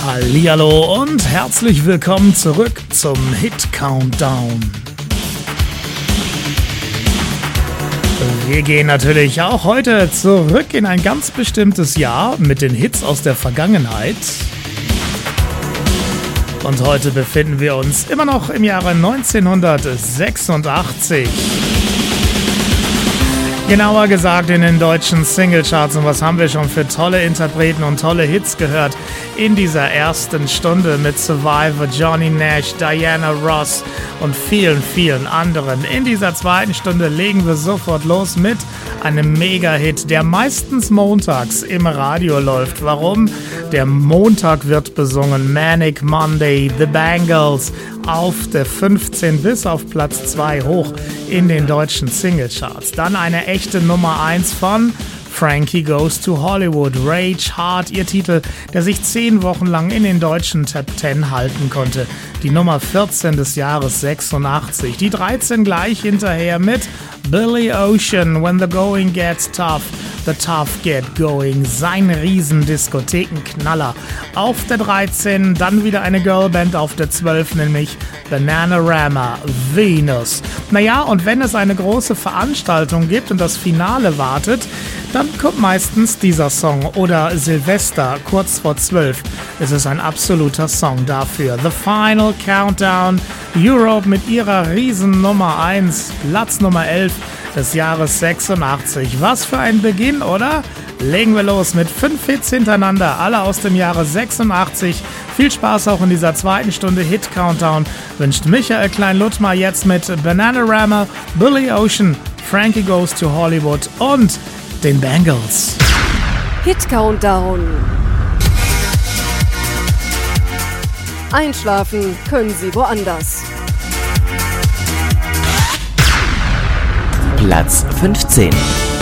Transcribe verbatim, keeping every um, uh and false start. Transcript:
Hallihallo und herzlich willkommen zurück zum Hit Countdown. Wir gehen natürlich auch heute zurück in ein ganz bestimmtes Jahr mit den Hits aus der Vergangenheit. Und heute befinden wir uns immer noch im Jahre neunzehnhundertsechsundachtzig. Genauer gesagt in den deutschen Singlecharts. Und was haben wir schon für tolle Interpreten und tolle Hits gehört in dieser ersten Stunde mit Survivor, Johnny Nash, Diana Ross und vielen, vielen anderen. In dieser zweiten Stunde legen wir sofort los mit einem Mega-Hit, der meistens montags im Radio läuft. Warum? Der Montag wird besungen. Manic Monday, The Bangles auf der fünfzehn bis auf Platz zwei hoch in den deutschen Singlecharts. Dann eine echte Nummer eins von Frankie Goes to Hollywood, Rage Hard, ihr Titel, der sich zehn Wochen lang in den deutschen Top zehn halten konnte. Die Nummer vierzehn des Jahres sechsundachtzig. Die dreizehn gleich hinterher mit Billy Ocean, When the Going Gets Tough, The Tough Get Going. Sein Riesendiskothekenknaller. Auf der dreizehn dann wieder eine Girlband auf der zwölf, nämlich Bananarama, Venus. Naja, und wenn es eine große Veranstaltung gibt und das Finale wartet, dann kommt meistens dieser Song oder Silvester kurz vor zwölf. Es ist ein absoluter Song dafür. The Final Countdown, Europe mit ihrer riesen Nummer eins, Platz Nummer elf des Jahres sechsundachtzig. Was für ein Beginn, oder? Legen wir los mit fünf Hits hintereinander, alle aus dem Jahre sechsundachtzig. Viel Spaß auch in dieser zweiten Stunde Hit Countdown wünscht Michael Klein-Luttmar jetzt mit Bananarama, Billy Ocean, Frankie Goes to Hollywood und den Bangles. Hit Countdown. Einschlafen können Sie woanders. Platz fünfzehn.